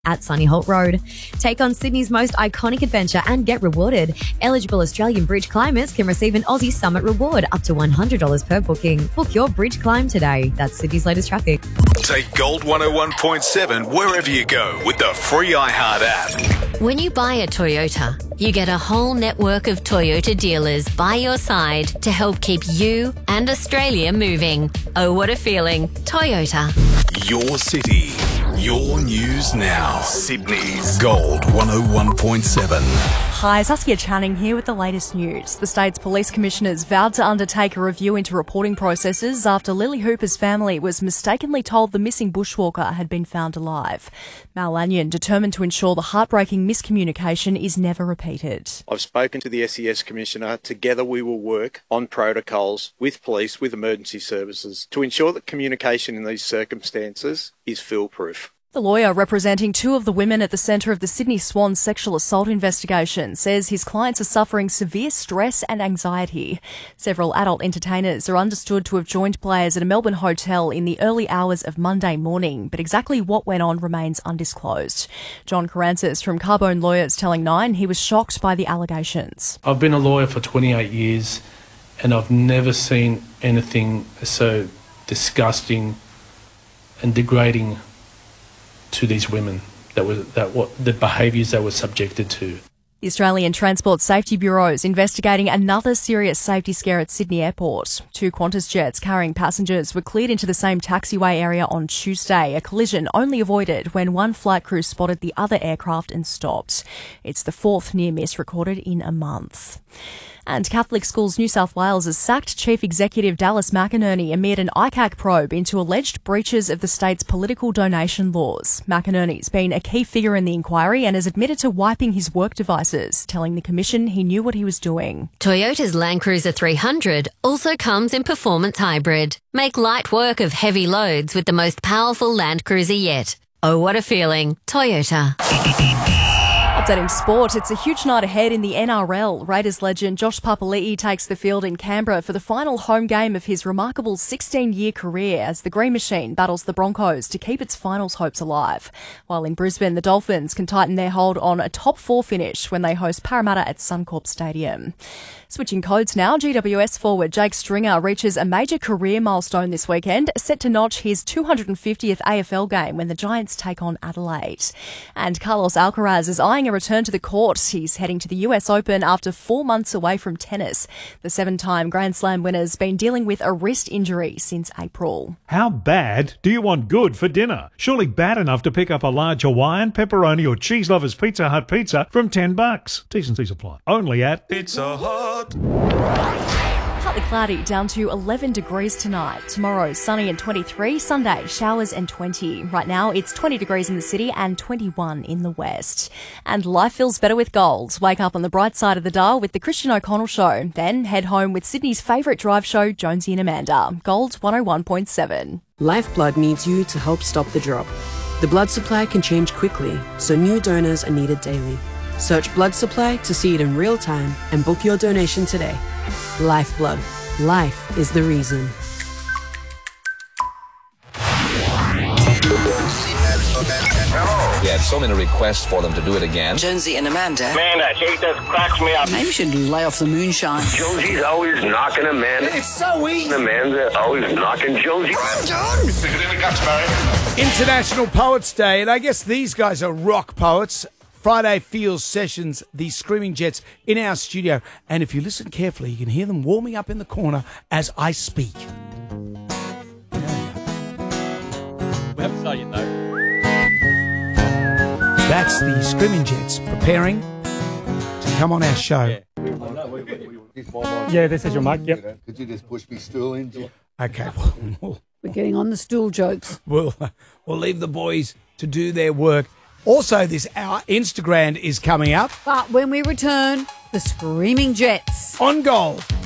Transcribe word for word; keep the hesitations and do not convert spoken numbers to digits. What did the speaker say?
at Sunny Holt Road. Take on Sydney's most iconic adventure and get rewarded. Eligible Australian bridge climbers can receive an Aussie Summit reward up to one hundred dollars per booking. Book your bridge climb today. That's Sydney's latest traffic. Take Gold one oh one point seven wherever you go with the free iHeart app. When you buy a Toyota, you get a whole network of Toyota dealers by your side to help keep you and Australia moving. Oh, what a feeling. Toyota. Your city, your news now. Sydney's Gold one oh one point seven. Hi, Saskia Channing here with the latest news. The state's police commissioners vowed to undertake a review into reporting processes after Lily Hooper's family was mistakenly told the missing bushwalker had been found alive. Mal Lanyon determined to ensure the heartbreaking miscommunication is never repeated. I've spoken to the S E S Commissioner. Together we will work on protocols with police, with emergency services, to ensure that communication in these circumstances is foolproof. The lawyer representing two of the women at the centre of the Sydney Swans sexual assault investigation says his clients are suffering severe stress and anxiety. Several adult entertainers are understood to have joined players at a Melbourne hotel in the early hours of Monday morning, but exactly what went on remains undisclosed. John Karantzis from Carbone Lawyers telling Nine he was shocked by the allegations. I've been a lawyer for twenty-eight years and I've never seen anything so disgusting and degrading to these women, that were that what the behaviours they were subjected to. The Australian Transport Safety Bureau is investigating another serious safety scare at Sydney Airport. Two Qantas jets carrying passengers were cleared into the same taxiway area on Tuesday. A collision only avoided when one flight crew spotted the other aircraft and stopped. It's the fourth near miss recorded in a month. And Catholic Schools New South Wales has sacked Chief Executive Dallas McInerney amid an I C A C probe into alleged breaches of the state's political donation laws. McInerney's been a key figure in the inquiry and has admitted to wiping his work devices, telling the Commission he knew what he was doing. Toyota's Land Cruiser three hundred also comes in performance hybrid. Make light work of heavy loads with the most powerful Land Cruiser yet. Oh, what a feeling. Toyota. Updating sport, it's a huge night ahead in the N R L. Raiders legend Josh Papali'i takes the field in Canberra for the final home game of his remarkable sixteen-year career as the Green Machine battles the Broncos to keep its finals hopes alive. While in Brisbane, the Dolphins can tighten their hold on a top four finish when they host Parramatta at Suncorp Stadium. Switching codes now, G W S forward Jake Stringer reaches a major career milestone this weekend, set to notch his two hundred fiftieth A F L game when the Giants take on Adelaide. And Carlos Alcaraz is eyeing a return to the court. He's heading to the U S Open after four months away from tennis. The seven-time Grand Slam winner's been dealing with a wrist injury since April. How bad do you want good for dinner? Surely bad enough to pick up a large Hawaiian, pepperoni or cheese lovers Pizza Hut pizza from ten bucks. T's and C's apply. Only at Pizza Hut. Partly cloudy, down to eleven degrees tonight. Tomorrow, sunny and twenty-three. Sunday, showers and twenty. Right now, it's twenty degrees in the city and twenty-one in the west. And life feels better with gold. Wake up on the bright side of the dial with the Christian O'Connell Show. Then head home with Sydney's favourite drive show, Jonesy and Amanda. Gold one oh one point seven. Lifeblood needs you to help stop the drop. The blood supply can change quickly, so new donors are needed daily. Search blood supply to see it in real time and book your donation today. Lifeblood. Life is the reason. We had so many requests for them to do it again. Jonesy and Amanda. Man, that hate that cracks me up. Maybe you should lay off the moonshine. Jonesy's always knocking Amanda. It's so easy. Amanda always knocking Jonesy. Run, John! Stick it in the guts, Barry. International Poets Day, and I guess these guys are rock poets. Friday Feels Sessions, the Screaming Jets in our studio. And if you listen carefully, you can hear them warming up in the corner as I speak. We haven't started yet, though. That's the Screaming Jets preparing to come on our show. Yeah, yeah, this is your mic. Yep. Could you just push me stool in, Jim? Okay, well, we'll, we're getting on the stool jokes. We'll, we'll leave the boys to do their work. Also, this hour, Instagram is coming up. But when we return, the Screaming Jets. On Gold